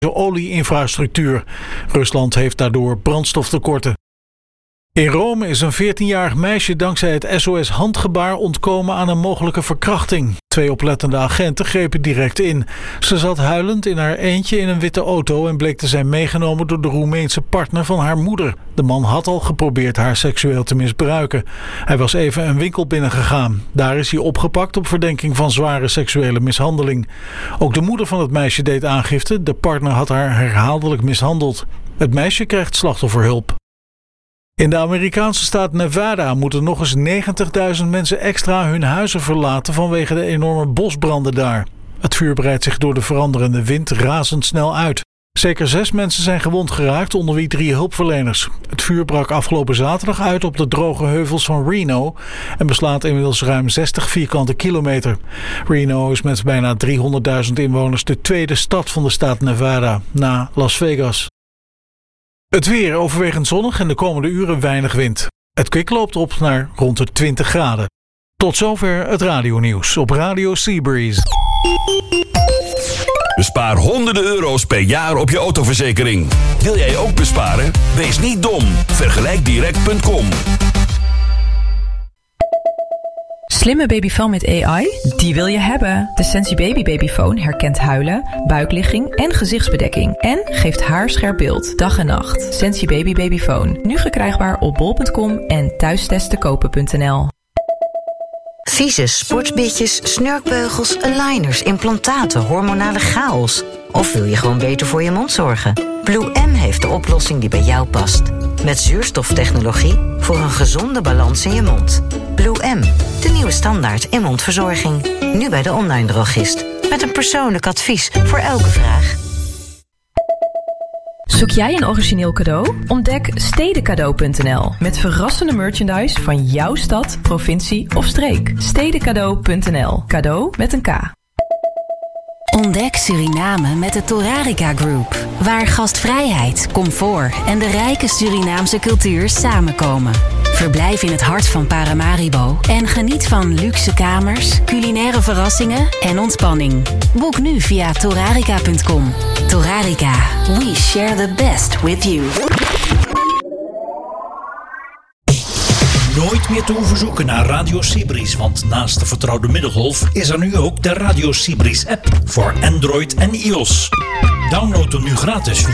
de olie-infrastructuur. Rusland heeft daardoor brandstoftekorten. In Rome is een 14-jarig meisje dankzij het SOS-handgebaar ontkomen aan een mogelijke verkrachting. 2 oplettende agenten grepen direct in. Ze zat huilend in haar eentje in een witte auto en bleek te zijn meegenomen door de Roemeense partner van haar moeder. De man had al geprobeerd haar seksueel te misbruiken. Hij was even een winkel binnengegaan. Daar is hij opgepakt op verdenking van zware seksuele mishandeling. Ook de moeder van het meisje deed aangifte. De partner had haar herhaaldelijk mishandeld. Het meisje krijgt slachtofferhulp. In de Amerikaanse staat Nevada moeten nog eens 90.000 mensen extra hun huizen verlaten vanwege de enorme bosbranden daar. Het vuur breidt zich door de veranderende wind razendsnel uit. Zeker 6 mensen zijn gewond geraakt, onder wie 3 hulpverleners. Het vuur brak afgelopen zaterdag uit op de droge heuvels van Reno en beslaat inmiddels ruim 60 vierkante kilometer. Reno is met bijna 300.000 inwoners de tweede stad van de staat Nevada, na Las Vegas. Het weer overwegend zonnig en de komende uren weinig wind. Het kwik loopt op naar rond de 20 graden. Tot zover het radionieuws op Radio Seabreeze. Bespaar honderden euro's per jaar op je autoverzekering. Wil jij ook besparen? Wees niet dom. Vergelijkdirect.com. Slimme babyfoon met AI? Die wil je hebben. De Sensi Baby Babyfoon herkent huilen, buikligging en gezichtsbedekking. En geeft haarscherp beeld, dag en nacht. Sensi Baby Babyfoon. Nu verkrijgbaar op bol.com en thuistesttekopen.nl. Vieze sportbitjes, snurkbeugels, aligners, implantaten, hormonale chaos. Of wil je gewoon beter voor je mond zorgen? Blue M heeft de oplossing die bij jou past. Met zuurstoftechnologie voor een gezonde balans in je mond. Blue M, de nieuwe standaard in mondverzorging. Nu bij de online drogist. Met een persoonlijk advies voor elke vraag. Zoek jij een origineel cadeau? Ontdek stedencadeau.nl met verrassende merchandise van jouw stad, provincie of streek. Stedencadeau.nl. Cadeau met een K. Ontdek Suriname met de Torarica Group, waar gastvrijheid, comfort en de rijke Surinaamse cultuur samenkomen. Verblijf in het hart van Paramaribo en geniet van luxe kamers, culinaire verrassingen en ontspanning. Boek nu via torarica.com. Torarica, we share the best with you. Nooit meer te hoeven zoeken naar Radio Seabreeze, want naast de vertrouwde middengolf is er nu ook de Radio Seabreeze app voor Android en iOS. Download hem nu gratis via